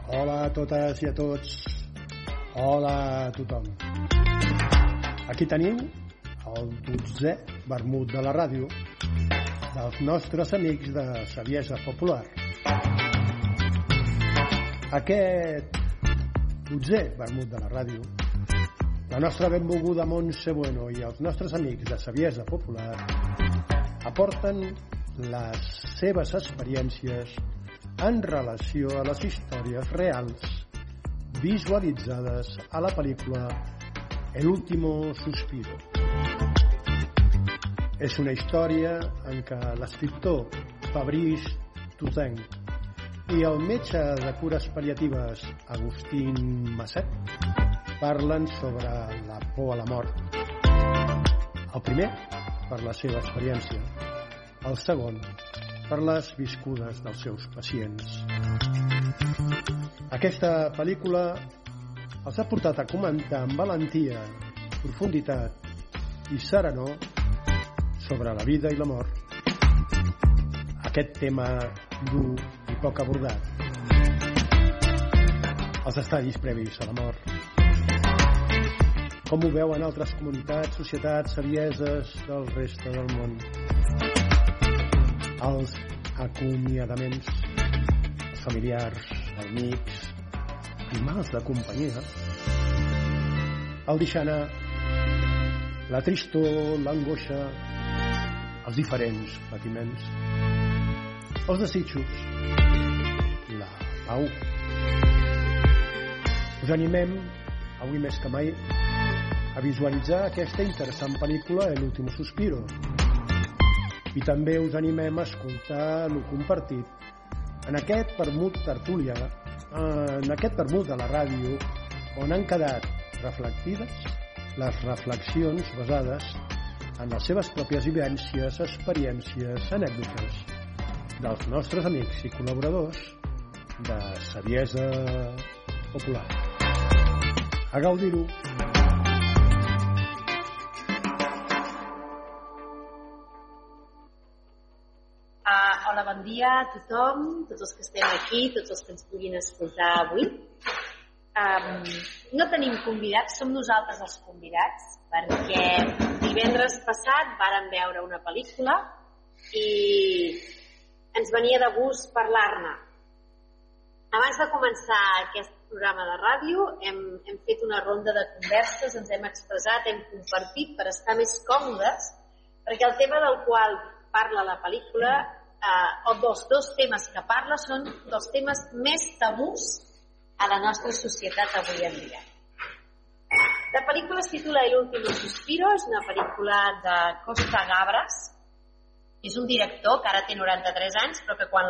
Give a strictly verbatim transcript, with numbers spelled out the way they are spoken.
Hola a totes i a tots. Hola a tothom. Aquí tenim el dotzè vermut de la ràdio dels nostres amics de Saviesa Popular. Aquest dotzè vermut de la ràdio, la nostra benvolguda Montse Bueno i els nostres amics de Saviesa Popular aporten les seves experiències en relació a les històries reals visualitzades a la pel·lícula El último suspiro. És una història en què l'escriptor Fabrice Toussaint i el metge de cures pal·liatives Agustín Masset parlen sobre la por a la mort. El primer, per la seva experiència. El segon, per les viscudes dels seus pacients. Aquesta pel·lícula els ha portat a comentar amb valentia, profunditat i serenor sobre la vida i la mort. Aquest tema dur i poc abordat. Els estadis previs a la mort. Com ho veuen altres comunitats, societats, savieses del reste del món. Els acomiadaments, els familiars, amics, animals de companyia, el deixar anar, la tristor, l'angoixa, els diferents patiments, els desitjos, la pau. Us animem, avui més que mai, a visualitzar aquesta interessant pel·lícula El último suspiro. I també us animem a escoltar lo compartit en aquest vermut tertúlia, en aquest vermut de la ràdio, on han quedat reflectides les reflexions basades en les seves pròpies vivències, experiències, anècdotes dels nostres amics i col·laboradors de Saviesa Popular. A gaudir-ho! Hola, bon dia a tothom, tots els que estem aquí, tots els que ens puguin escoltar avui. Um, no tenim convidats, som nosaltres els convidats, perquè divendres passat vàrem veure una pel·lícula i ens venia de gust parlar-ne. Abans de començar aquest programa de ràdio hem, hem fet una ronda de converses, ens hem expressat, hem compartit per estar més còmodes, perquè el tema del qual parla la pel·lícula Uh, o dels dos temes que parla són dels temes més tabús a la nostra societat avui en dia. La pel·lícula es titula El último suspiro, és una pel·lícula de Costa Gabras, és un director que ara té noranta-tres anys, però que quan